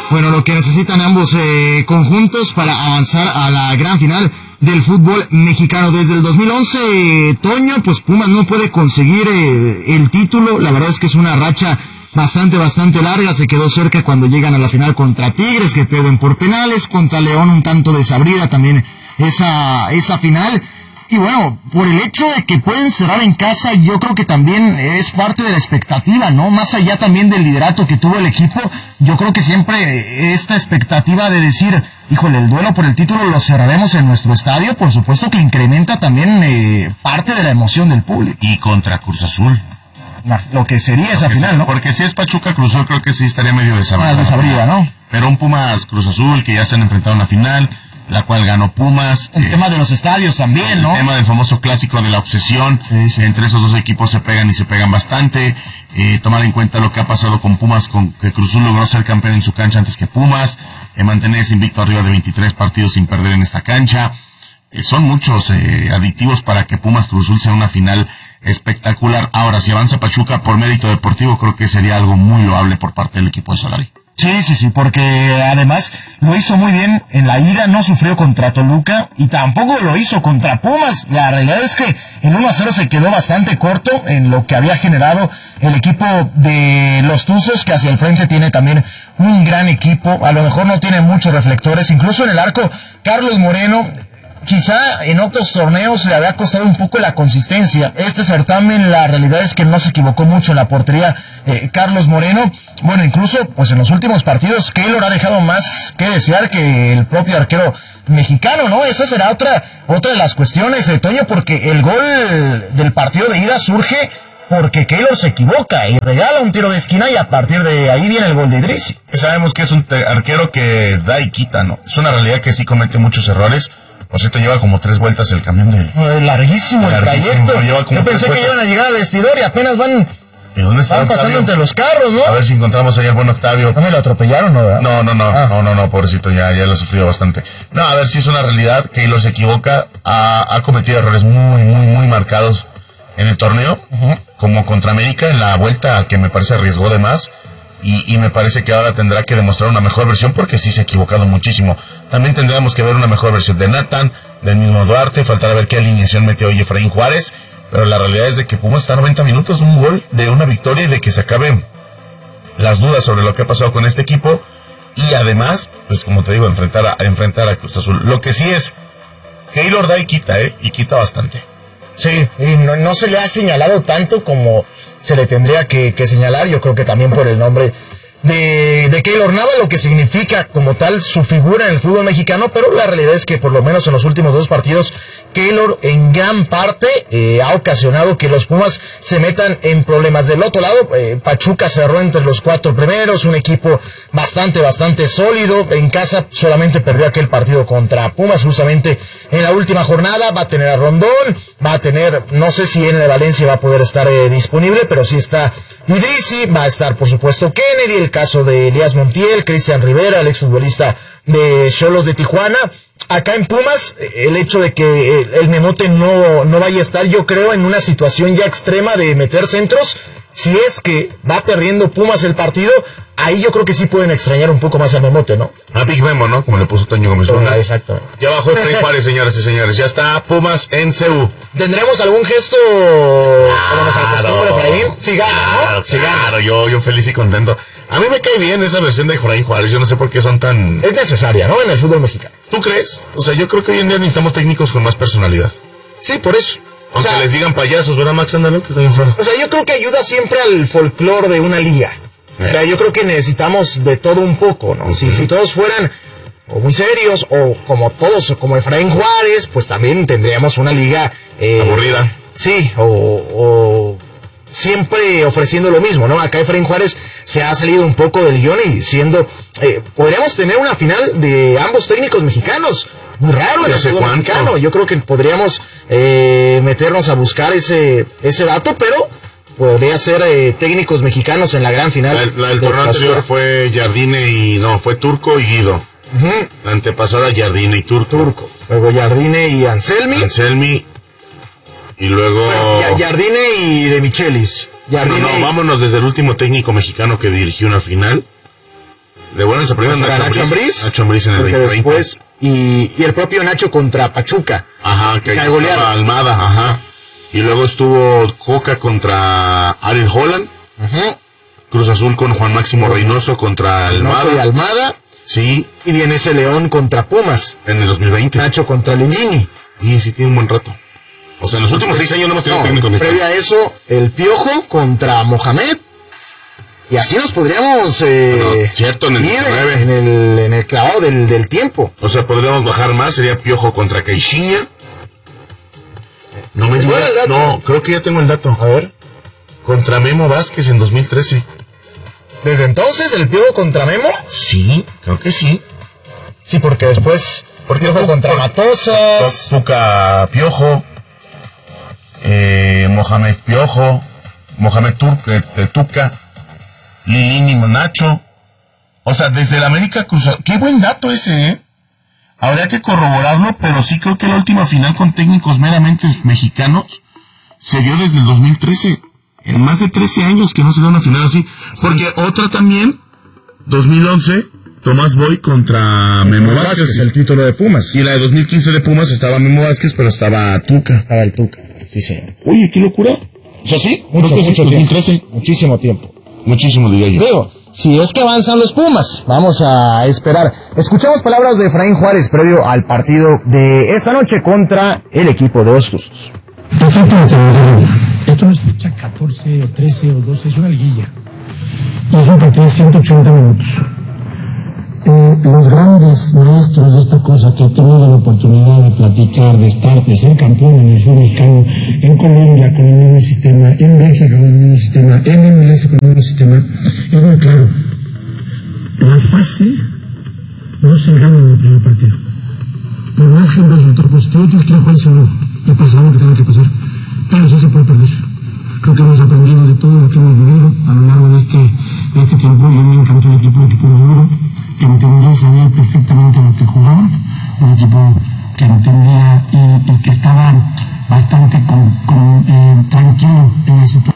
bueno, lo que necesitan ambos conjuntos para avanzar a la gran final del fútbol mexicano. Desde el 2011, Toño, pues Pumas no puede conseguir el título. La verdad es que es una racha bastante larga. Se quedó cerca cuando llegan a la final contra Tigres, que pierden por penales, contra León un tanto desabrida también esa final. Y bueno, por el hecho de que pueden cerrar en casa, yo creo que también es parte de la expectativa, ¿no? Más allá también del liderato que tuvo el equipo, yo creo que siempre esta expectativa de decir, híjole, el duelo por el título lo cerraremos en nuestro estadio, por supuesto que incrementa también parte de la emoción del público. Y contra Cruz Azul. Lo que sería esa final, ¿no? Porque si es Pachuca Cruz Azul, creo que sí estaría medio desabrida. Más desabrida, ¿no? Pero un Pumas Cruz Azul, que ya se han enfrentado en la final, la cual ganó Pumas. El tema de los estadios también, ¿no? El tema del famoso clásico de la obsesión. Sí. Entre esos dos equipos se pegan y se pegan bastante. Tomar en cuenta lo que ha pasado con Pumas, con que Cruz Azul logró ser campeón en su cancha antes que Pumas. Mantener ese invicto arriba de 23 partidos sin perder en esta cancha. Son muchos aditivos para que Pumas Cruz Azul sea una final espectacular. Ahora, si avanza Pachuca por mérito deportivo, creo que sería algo muy loable por parte del equipo de Solari. Sí, porque además lo hizo muy bien en la ida, no sufrió contra Toluca y tampoco lo hizo contra Pumas. La realidad es que el 1-0 se quedó bastante corto en lo que había generado el equipo de los Tuzos, que hacia el frente tiene también un gran equipo. A lo mejor no tiene muchos reflectores, incluso en el arco Carlos Moreno. Quizá en otros torneos le había costado un poco la consistencia. Este certamen, la realidad es que no se equivocó mucho en la portería Carlos Moreno. Bueno, incluso pues en los últimos partidos Keylor ha dejado más que desear que el propio arquero mexicano, ¿no? Esa será otra de las cuestiones, Toño, porque el gol del partido de ida surge porque Keylor se equivoca y regala un tiro de esquina y a partir de ahí viene el gol de Idrissi. Sabemos que es un arquero que da y quita, ¿no? Es una realidad que sí comete muchos errores. Por cierto, lleva como 3 vueltas el camión de... Larguísimo el trayecto. Yo pensé que iban a llegar al vestidor y apenas van pasando entre los carros, ¿no? A ver si encontramos ahí al buen Octavio. ¿No me lo atropellaron, no, verdad? No, pobrecito, ya lo sufrió bastante. No, a ver si es una realidad. Keylor se equivoca. Ha cometido errores muy marcados en el torneo. Como contra América en la vuelta, que me parece arriesgó de más. Y me parece que ahora tendrá que demostrar una mejor versión porque sí se ha equivocado muchísimo. También tendremos que ver una mejor versión de Nathan, del mismo Duarte. Faltará ver qué alineación mete hoy Efraín Juárez. Pero la realidad es de que Pumas está a 90 minutos, un gol de una victoria y de que se acaben las dudas sobre lo que ha pasado con este equipo. Y además, pues como te digo, enfrentar a Cruz Azul. Lo que sí es, Keylor da y quita, y quita bastante. Sí, y no se le ha señalado tanto como se le tendría que señalar. Yo creo que también por el nombre de Keylor Nava, lo que significa como tal su figura en el fútbol mexicano, pero la realidad es que por lo menos en los últimos 2 partidos Keylor en gran parte ha ocasionado que los Pumas se metan en problemas. Del otro lado, Pachuca cerró entre los 4 primeros, un equipo bastante sólido. En casa solamente perdió aquel partido contra Pumas justamente en la última jornada. Va a tener a Rondón, va a tener, no sé si en el Valencia va a poder estar disponible, pero sí está Idrissi, va a estar por supuesto Kennedy, el caso de Elías Montiel, Cristian Rivera, el exfutbolista de Xolos de Tijuana. Acá en Pumas, el hecho de que el Memote no vaya a estar, yo creo, en una situación ya extrema de meter centros, si es que va perdiendo Pumas el partido, ahí yo creo que sí pueden extrañar un poco más al Memote, ¿no? A Big Memo, ¿no? Como le puso Toño Gómez Luna. Exactamente. Ya bajó Efraín Juárez, señores y señores. Ya está Pumas en CU. ¿Tendremos algún gesto como nos acostumbra Efraín? Sí gana, ¿no? Claro, yo feliz y contento. A mí me cae bien esa versión de Efraín Juárez. Yo no sé por qué son tan... Es necesaria, ¿no? En el fútbol mexicano. ¿Tú crees? O sea, yo creo que hoy en día necesitamos técnicos con más personalidad. Sí, por eso. Aunque les digan payasos, ¿verdad, Max? Ándale, que está bien fuera. O sea, yo creo que ayuda siempre al folclore de una liga. O sea, yo creo que necesitamos de todo un poco, ¿no? Si todos fueran o muy serios o como todos, como Efraín Juárez, pues también tendríamos una liga... aburrida. Sí, o siempre ofreciendo lo mismo, ¿no? Acá Efraín Juárez se ha salido un poco del guión y siendo... podríamos tener una final de ambos técnicos mexicanos. Muy raro en el fútbol mexicano. Yo creo que podríamos meternos a buscar ese dato, pero... podría ser técnicos mexicanos en la gran final. La del torneo anterior fue Jardine fue Turco y Guido. La antepasada Jardine y Turco. Luego Jardine y Anselmi. Y luego... Bueno, Jardine y De Michelis. Vámonos desde el último técnico mexicano que dirigió una final. De buenas a primeras, Nacho Ambriz. Nacho Ambriz en el 2020. Después, y el propio Nacho contra Pachuca. Ajá, que cae goleado. Almada, ajá. Y luego estuvo Coca contra Ariel Holland. Ajá. Cruz Azul con Juan Máximo Reynoso contra Almada. Reynoso y Almada. Sí. Y viene ese León contra Pumas. En el 2020. Nacho contra Lilini. Y sí tiene un buen rato. O sea, en los últimos 6 años no hemos tenido técnico mexicano. Previa a eso, el Piojo contra Mohamed. Y así nos podríamos cierto, en el ir 19. en el clavado del tiempo. O sea, podríamos bajar más. Sería Piojo contra Caixinha. No me digas. No, creo que ya tengo el dato. A ver. Contra Memo Vázquez en 2013. ¿Desde entonces el Piojo contra Memo? Sí, creo que sí. Sí, porque después Piojo contra Matosas. Tuca Piojo. Mohamed Piojo. Mohamed Tuca. Lilini Nacho. O sea, desde el América Cruz. Qué buen dato ese, ¿eh? Habría que corroborarlo, pero sí creo que la última final con técnicos meramente mexicanos se dio desde el 2013. En más de 13 años que no se da una final así. Porque otra también, 2011, Tomás Boy contra Memo Vázquez. El título de Pumas. Y la de 2015 de Pumas estaba Memo Vázquez, pero estaba Tuca. Estaba el Tuca. Sí, señor. Oye, qué locura. O sea, sí, Mucho 2013. tiempo. Muchísimo tiempo. Muchísimo, diría yo. Digo, si es que avanzan los Pumas, vamos a esperar. Escuchamos palabras de Efraín Juárez previo al partido de esta noche contra el equipo de los Tuzos. Esto no es fecha 14 o 13 o 12, es una liguilla. Y es un partido de 180 minutos. Los grandes maestros de esta cosa que he tenido la oportunidad de platicar, de estar, de ser campeón en el fútbol mexicano, en Colombia con el mismo sistema, en México con el mismo sistema, en MLS con el mismo sistema, es muy claro. La fase no se gana en el primer partido. Por más que un resultado positivo, tienes que jugar seguro y pasar lo que tenga que pasar. Pero sí se puede perder. Creo que hemos aprendido de todo lo que hemos vivido a lo largo de este tiempo. Y a mí me encantó el equipo maduro, que entendía y sabía perfectamente lo que jugaba, un equipo que entendía y que estaba bastante tranquilo en la situación.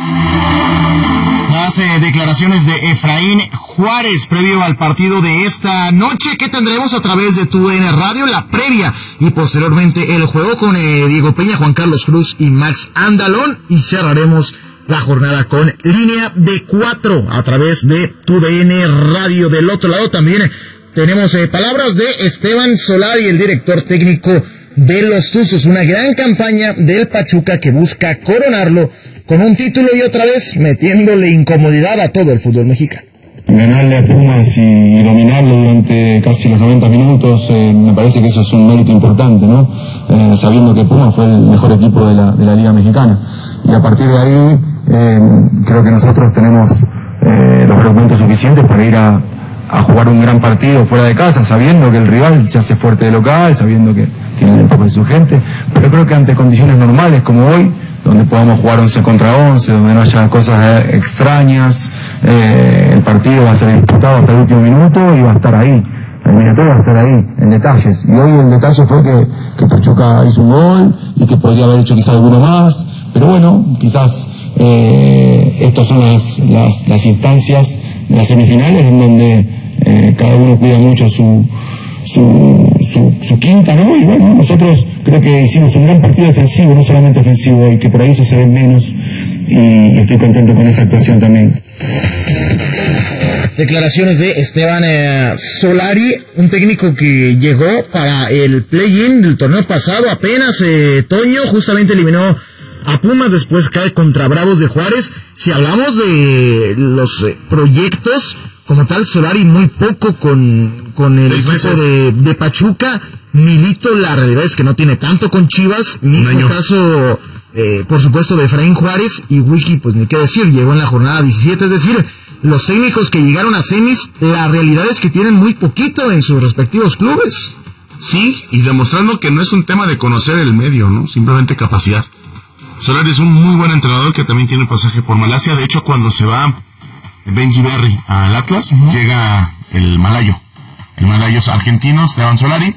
Más declaraciones de Efraín Juárez previo al partido de esta noche que tendremos a través de TUDN Radio, la previa y posteriormente el juego con Diego Peña, Juan Carlos Cruz y Max Andalón, y cerraremos la jornada con línea de 4 a través de TUDN Radio. Del otro lado también tenemos palabras de Esteban Solari, el director técnico de los Tuzos, una gran campaña del Pachuca que busca coronarlo con un título y otra vez metiéndole incomodidad a todo el fútbol mexicano. Ganarle a Pumas y dominarlo durante casi los 90 minutos, me parece que eso es un mérito importante, ¿no? Sabiendo que Pumas fue el mejor equipo de la Liga Mexicana. Y a partir de ahí, creo que nosotros tenemos los argumentos suficientes para ir a jugar un gran partido fuera de casa, sabiendo que el rival se hace fuerte de local, sabiendo que tiene el papel de su gente, pero creo que ante condiciones normales como hoy, donde podamos jugar 11 contra 11, donde no haya cosas extrañas, el partido va a estar disputado hasta el último minuto y va a estar ahí. La eliminatoria va a estar ahí, en detalles. Y hoy el detalle fue que Pachuca hizo un gol y que podría haber hecho quizás alguno más, pero bueno, quizás estas son las instancias, las semifinales, en donde cada uno cuida mucho su quinta, ¿no? Y bueno, nosotros creo que hicimos un gran partido defensivo, no solamente ofensivo, y que por ahí eso se ve menos, y estoy contento con esa actuación también. Declaraciones de Esteban Solari, un técnico que llegó para el play-in del torneo pasado apenas, Toño, justamente eliminó a Pumas, después cae contra Bravos de Juárez. Si hablamos de los proyectos como tal, Solari muy poco con el equipo de Pachuca. Milito, la realidad es que no tiene tanto con Chivas, mismo caso por supuesto de Efraín Juárez, y Wiki, pues ni qué decir, llegó en la jornada 17, es decir, los técnicos que llegaron a semis, la realidad es que tienen muy poquito en sus respectivos clubes. Sí, y demostrando que no es un tema de conocer el medio, ¿no? Simplemente capacidad. Solari es un muy buen entrenador que también tiene pasaje por Malasia. De hecho, cuando se va Benji Berry al Atlas, llega el malayo. El malayo es argentino, Esteban Solari.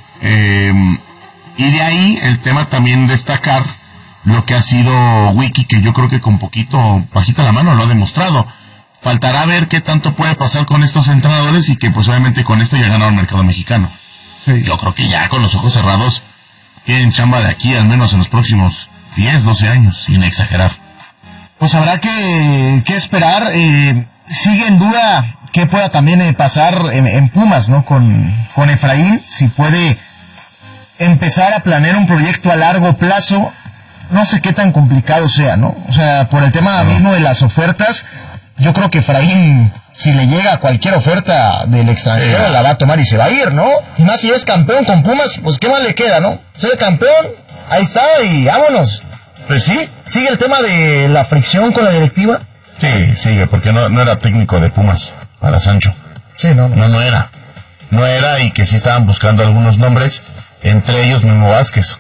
Y de ahí el tema también destacar lo que ha sido Wiki, que yo creo que con poquito, bajita la mano, lo ha demostrado. faltará ver qué tanto puede pasar con estos entrenadores y que pues obviamente con esto ya ganaron el mercado mexicano. Sí. Yo creo que ya con los ojos cerrados tienen chamba de aquí al menos en los próximos 10, 12 años, sin exagerar. Pues habrá que esperar. Sigue en duda qué pueda también pasar en Pumas, ¿no? Con Efraín, si puede empezar a planear un proyecto a largo plazo. No sé qué tan complicado sea, ¿no? O sea, por el tema mismo de las ofertas, yo creo que Efraín, si le llega cualquier oferta del extranjero, la va a tomar y se va a ir, ¿no? Y más si es campeón con Pumas, pues qué más le queda, ¿no? Ser campeón, ahí está y vámonos. Pues sí. ¿Sigue el tema de la fricción con la directiva? Sí, sigue, porque no era técnico de Pumas para Sancho. Sí, no era. No era, y que sí estaban buscando algunos nombres, entre ellos Memo Vázquez.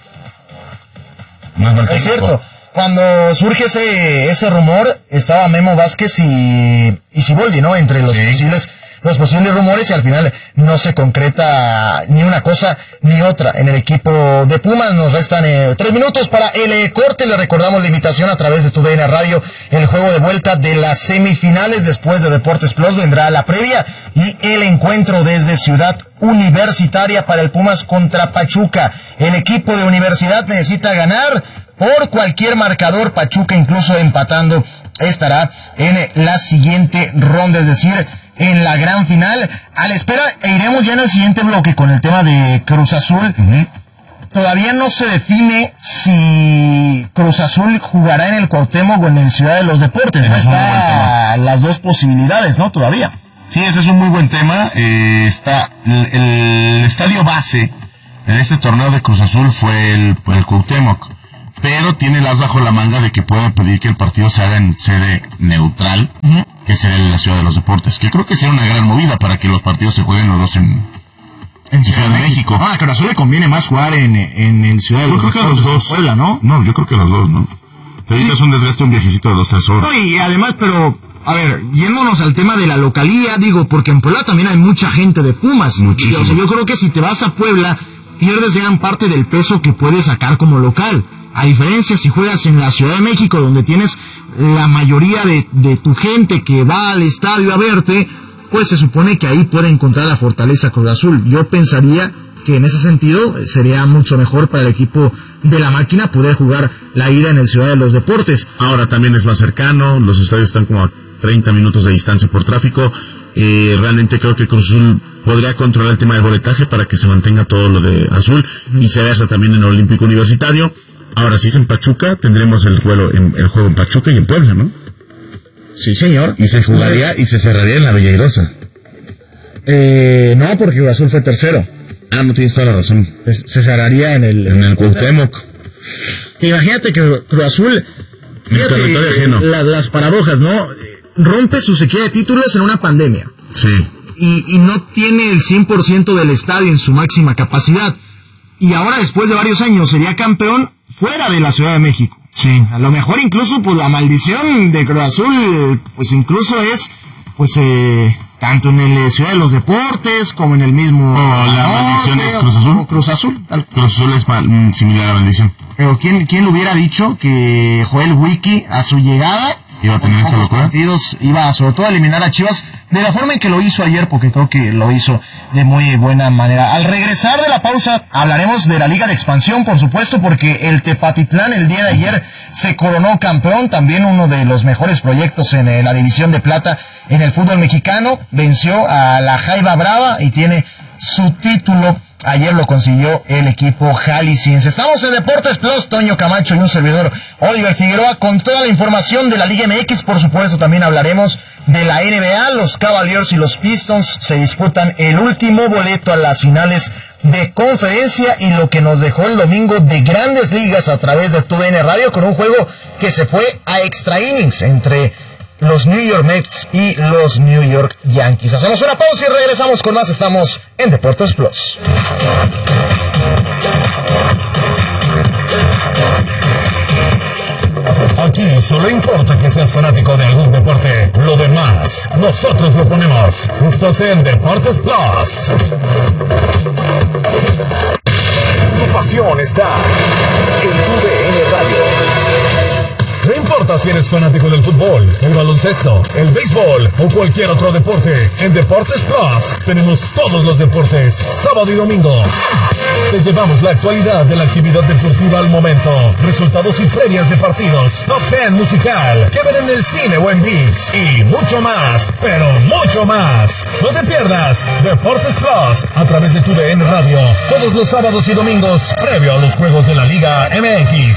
No es cierto. Cuando surge ese rumor, estaba Memo Vázquez y Siboldi, ¿no? Entre los posibles rumores, y al final no se concreta ni una cosa ni otra en el equipo de Pumas. Nos restan 3 minutos para el corte. Le recordamos la invitación a través de TUDN Radio, el juego de vuelta de las semifinales. Después de Deportes Plus vendrá la previa y el encuentro desde Ciudad Universitaria para el Pumas contra Pachuca. El equipo de Universidad necesita ganar por cualquier marcador. Pachuca, incluso empatando, estará en la siguiente ronda, es decir, en la gran final. A la espera, iremos ya en el siguiente bloque con el tema de Cruz Azul. Todavía no se define si Cruz Azul jugará en el Cuauhtémoc o en el Ciudad de los Deportes. No están las dos posibilidades, ¿no? Todavía. Sí, ese es un muy buen tema. Está el estadio base en este torneo de Cruz Azul fue el Cuauhtémoc, pero tiene el as bajo la manga de que puede pedir que el partido se haga en sede neutral, que será en la Ciudad de los Deportes, que creo que será una gran movida para que los partidos se jueguen los dos en Ciudad de México. A Cruz Azul le conviene más jugar en el Ciudad de los Deportes. Yo creo que a los dos. Puebla, ¿no? No, yo creo que a los dos, ¿no? Te evitas un desgaste, un viajecito de 2-3 horas. No, y además, pero, a ver, yéndonos al tema de la localía, digo, porque en Puebla también hay mucha gente de Pumas. Muchísimo. O sea, yo creo que si te vas a Puebla, pierdes gran parte del peso que puedes sacar como local. A diferencia si juegas en la Ciudad de México, donde tienes la mayoría de tu gente que va al estadio a verte, pues se supone que ahí puede encontrar la fortaleza Cruz Azul. Yo pensaría que en ese sentido sería mucho mejor para el equipo de la máquina poder jugar la ida en el Ciudad de los Deportes. Ahora también es más cercano, los estadios están como a 30 minutos de distancia por tráfico. Realmente creo que Cruz Azul podría controlar el tema del boletaje para que se mantenga todo lo de azul, y se vea también en el Olímpico Universitario. Ahora, si es en Pachuca, tendremos el juego en Pachuca y en Puebla, ¿no? Sí, señor. Y se jugaría y se cerraría en la Bella Airosa. No, porque Cruz Azul fue tercero. Ah, no tienes toda la razón. Se cerraría en el Cuauhtémoc. Imagínate que Cruz Azul, fíjate, las paradojas, ¿no? Rompe su sequía de títulos en una pandemia. Sí. Y no tiene el 100% del estadio en su máxima capacidad. Y ahora, después de varios años, sería campeón fuera de la Ciudad de México. Sí. A lo mejor incluso, pues, la maldición de Cruz Azul, pues, incluso es, pues, tanto en la Ciudad de los Deportes, como en el mismo... la maldición es Cruz Azul. Cruz Azul. Cruz Azul es similar a la maldición. Pero ¿quién le hubiera dicho que Joel Wiki, a su llegada, iba a tener esta locura? Partidos, iba sobre todo a eliminar a Chivas de la forma en que lo hizo ayer, porque creo que lo hizo de muy buena manera. Al regresar de la pausa hablaremos de la Liga de Expansión, por supuesto, porque el Tepatitlán el día de ayer se coronó campeón, también uno de los mejores proyectos en la división de plata en el fútbol mexicano. Venció a la Jaiba Brava y tiene su título. Ayer lo consiguió el equipo jalisciense. Estamos en Deportes Plus, Toño Camacho y un servidor, Oliver Figueroa, con toda la información de la Liga MX. Por supuesto, también hablaremos de la NBA. Los Cavaliers y los Pistons se disputan el último boleto a las finales de conferencia, y lo que nos dejó el domingo de Grandes Ligas a través de TUDN Radio, con un juego que se fue a extra innings entre los New York Mets y los New York Yankees. Hacemos una pausa y regresamos con más. Estamos en Deportes Plus. Aquí solo importa que seas fanático de algún deporte. Lo demás, nosotros lo ponemos. Justos en Deportes Plus. Tu pasión está en TUDN Radio. No importa si eres fanático del fútbol, el baloncesto, el béisbol o cualquier otro deporte, en Deportes Plus tenemos todos los deportes, sábado y domingo. Te llevamos la actualidad de la actividad deportiva al momento, resultados y previas de partidos, top 10 musical, que ver en el cine o en ViX y mucho más, pero mucho más. No te pierdas Deportes Plus a través de tu DN Radio, todos los sábados y domingos, previo a los juegos de la Liga MX.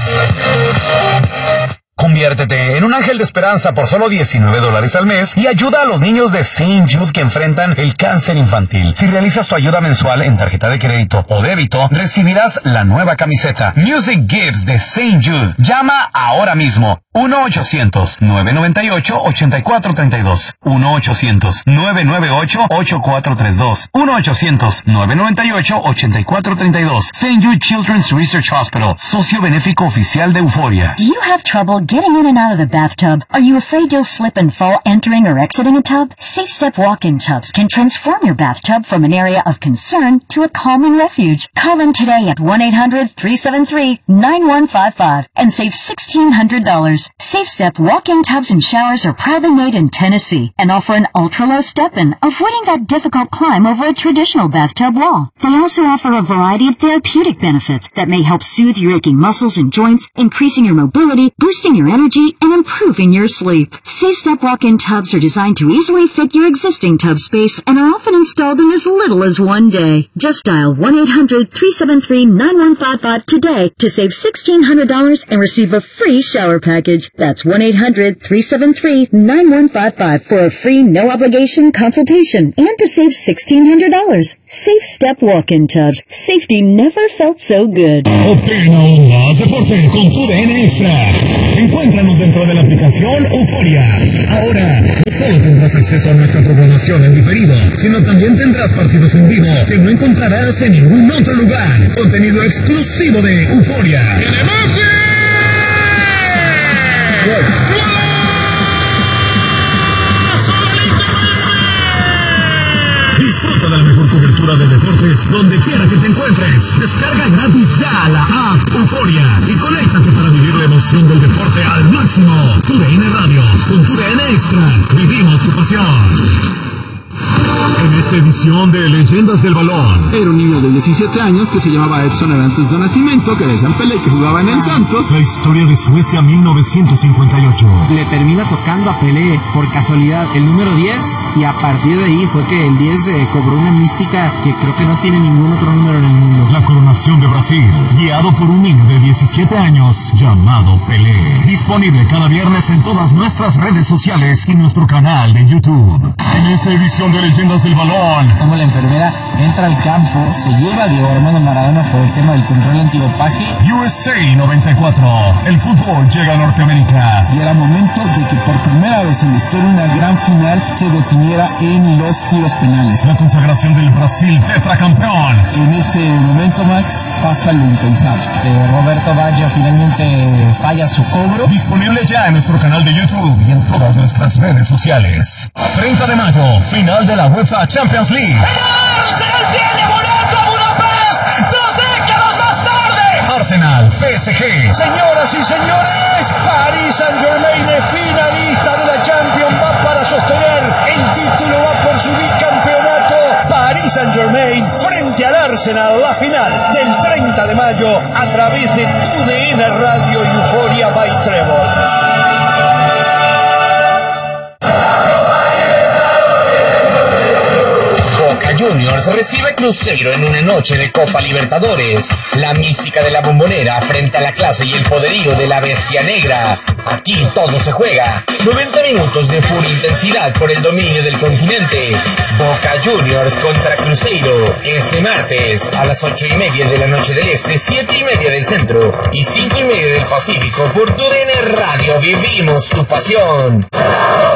Conviértete en un ángel de esperanza por solo $19 al mes y ayuda a los niños de St. Jude que enfrentan el cáncer infantil. Si realizas tu ayuda mensual en tarjeta de crédito o débito, recibirás la nueva camiseta Music Gives de St. Jude. Llama ahora mismo. 1-800-998-8432. 1-800-998-8432. 1-800-998-8432. St. Jude Children's Research Hospital, socio benéfico oficial de Euphoria. Do you have trouble getting in and out of the bathtub? Are you afraid you'll slip and fall entering or exiting a tub? Safe Step walk-in tubs can transform your bathtub from an area of concern to a calming refuge. Call them today at 1-800-373-9155 and save $1,600. Safe Step walk-in tubs and showers are proudly made in Tennessee and offer an ultra-low step-in, avoiding that difficult climb over a traditional bathtub wall. They also offer a variety of therapeutic benefits that may help soothe your aching muscles and joints, increasing your mobility, boosting your energy, and improving your sleep. Safe Step walk-in tubs are designed to easily fit your existing tub space and are often installed in as little as one day. Just dial 1-800-373-9155 today to save $1,600 and receive a free shower package. That's 1-800-373-9155 for a free no-obligation consultation and to save $1,600. Safe Step walk-in tubs. Safety never felt so good. Obtén aún más deporte con tu DN Extra. Encuéntranos dentro de la aplicación Euphoria. Ahora, no solo tendrás acceso a nuestra programación en diferido, sino también tendrás partidos en vivo que no encontrarás en ningún otro lugar. Contenido exclusivo de Euphoria. Disfruta de la mejor cobertura de deportes donde quiera que te encuentres. Descarga gratis ya la app Euphoria y conéctate para vivir la emoción del deporte al máximo. Tu DN Radio, con tu DN Extra, vivimos tu pasión. En esta edición de Leyendas del Balón, era un niño de 17 años que se llamaba Edson Arantes de nacimiento, que decían Pelé, que jugaba en el Santos. La historia de Suecia 1958. Le termina tocando a Pelé por casualidad el número 10 y a partir de ahí fue que el 10 cobró una mística que creo que no tiene ningún otro número en el mundo. La coronación de Brasil, guiado por un niño de 17 años llamado Pelé. Disponible cada viernes en todas nuestras redes sociales y nuestro canal de YouTube. En esta edición de Leyendas del Balón, Como la enfermera entra al campo, se lleva a Diego Armando Maradona por el tema del control antidopaje. USA 94, el fútbol llega a Norteamérica. Y era momento de que por primera vez en la historia una gran final se definiera en los tiros penales. La consagración del Brasil tetracampeón. En ese momento, Max, pasa lo impensable. Roberto Baggio finalmente falla su cobro. Disponible ya en nuestro canal de YouTube y en todas nuestras redes sociales. 30 de mayo, final de la UEFA Champions League. ¡Arsenal tiene boleto a Budapest! ¡2 décadas más tarde! Arsenal, PSG. Señoras y señores, Paris Saint-Germain es finalista de la Champions. Va para sostener el título, va por su bicampeonato. Paris Saint-Germain frente al Arsenal, la final del 30 de mayo a través de tu DN Radio y Euphoria by Trevor. Juniors recibe Cruzeiro en una noche de Copa Libertadores. La mística de la Bombonera frente a la clase y el poderío de la Bestia Negra. Aquí todo se juega. 90 minutos de pura intensidad por el dominio del continente. Boca Juniors contra Cruzeiro. Este martes a las 8:30 de la noche del Este, 7:30 del Centro y 5:30 del Pacífico por tu DN Radio. Vivimos tu pasión.